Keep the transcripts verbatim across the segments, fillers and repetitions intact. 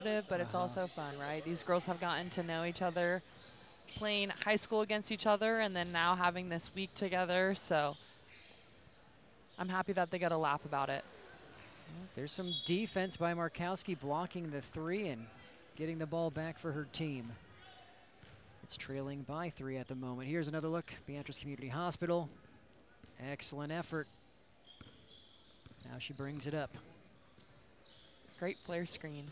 but it's Uh-huh. also fun, right? These girls have gotten to know each other, playing high school against each other, and then now having this week together. So I'm happy that they get a laugh about it. There's some defense by Markowski blocking the three and getting the ball back for her team. It's trailing by three at the moment. Here's another look. Beatrice Community Hospital. Excellent effort. Now she brings it up. Great flare screen.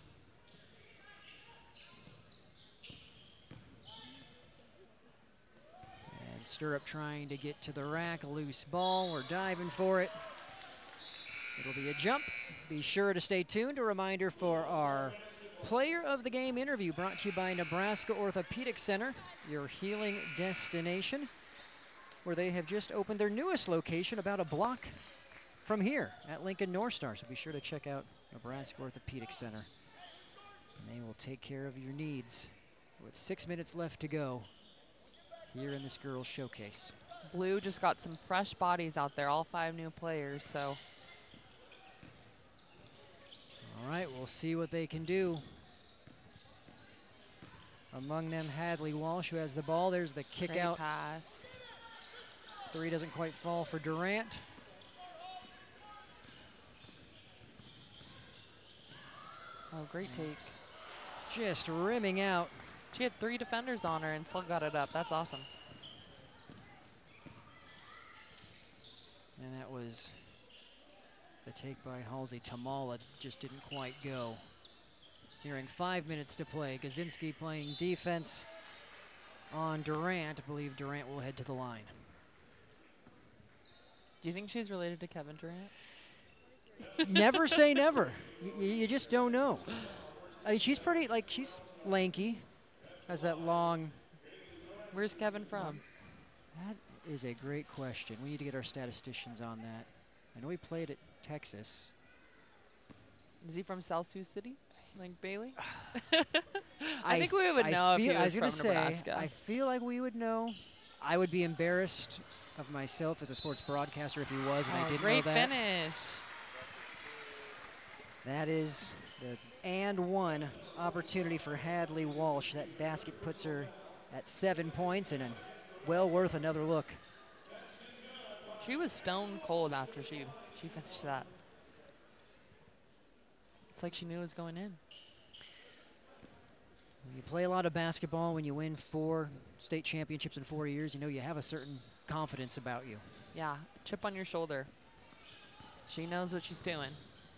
And Stirrup trying to get to the rack. A loose ball. We're diving for it. It'll be a jump. Be sure to stay tuned. A reminder for our Player of the Game interview brought to you by Nebraska Orthopedic Center, your healing destination, where they have just opened their newest location about a block from here at Lincoln North Star. So be sure to check out Nebraska Orthopedic Center. And they will take care of your needs. With six minutes left to go here in this girls' showcase. Blue just got some fresh bodies out there, all five new players, so. All right, we'll see what they can do. Among them, Hadley Walsh, who has the ball. There's the kick Great out. pass. Three doesn't quite fall for Durant. Oh, great take. Just rimming out. She had three defenders on her and still got it up. That's awesome. And that was the take by Halsey. Tamala just didn't quite go. Nearing five minutes to play. Gazinski playing defense on Durant. I believe Durant will head to the line. Do you think she's related to Kevin Durant? Never say never. Y you just don't know. I mean, she's pretty, like, she's lanky. Has that long. Where's Kevin from? That is a great question. We need to get our statisticians on that. I know he played at Texas. Is he from South Sioux City, like Bailey? I, I think we would I know if feel, he I was, was gonna from say, Nebraska. I feel like we would know. I would be embarrassed of myself as a sports broadcaster if he was, and oh, I didn't great know that. finish. That is the and one opportunity for Hadley Walsh. That basket puts her at seven points and a well worth another look. She was stone cold after she she finished that. It's like she knew it was going in. When you play a lot of basketball, when you win four state championships in four years, you know you have a certain confidence about you. Yeah, chip on your shoulder. She knows what she's doing.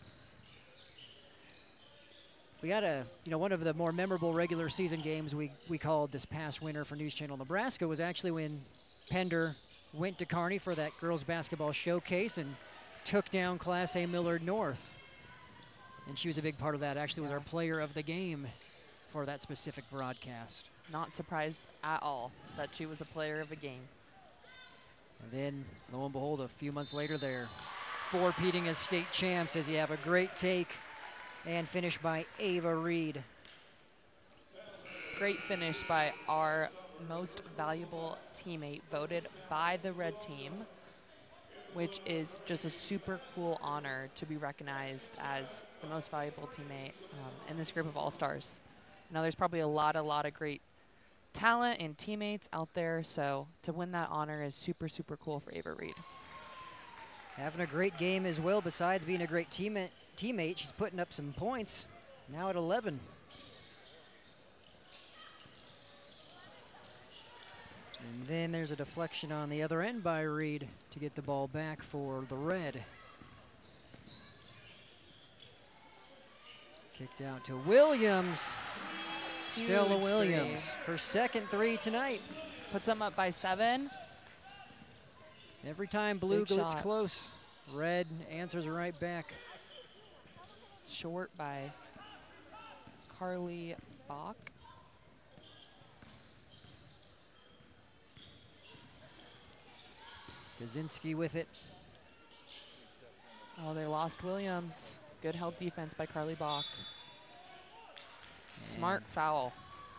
We got a, you know, one of the more memorable regular season games we, we called this past winter for News Channel Nebraska was actually when Pender went to Kearney for that girls basketball showcase and took down Class A Millard North. And she was a big part of that, actually was Yeah. our player of the game for that specific broadcast. Not surprised at all that she was a player of the game. And then, lo and behold, a few months later, they're four-peating as state champs as you have a great take and finish by Ava Reed. Great finish by our most valuable teammate, voted by the red team, which is just a super cool honor to be recognized as the most valuable teammate um, in this group of all-stars. Now, there's probably a lot, a lot of great talent and teammates out there, so to win that honor is super, super cool for Ava Reed. Having a great game as well, besides being a great teammate, teammate, she's putting up some points, now at eleven. And then there's a deflection on the other end by Reed to get the ball back for the red. Kicked out to Williams. Huge Stella three. Williams, her second three tonight. Puts them up by seven. Every time Blue Big gets shot. close, red answers right back. Short by Carly Bach. Kaczynski with it. Oh, they lost Williams. Good held defense by Carly Bach. Smart And foul.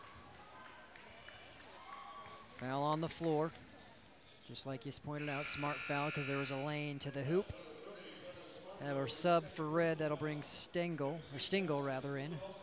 foul on the floor. Just like you pointed out, smart foul because there was a lane to the hoop. Have our sub for red. That'll bring Stengel, or Stingle rather, in.